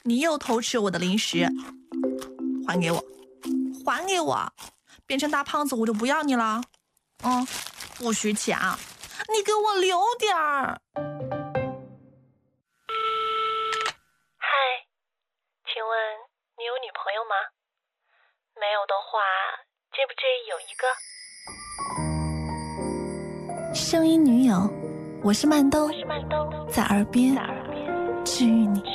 你又偷吃我的零食，还给我，还给我！变成大胖子我就不要你了。不许抢，你给我留点儿。 嗨，请问你有女朋友吗？没有的话，介不介意有一个？ 声音女友，我是曼兜，在耳边治愈你。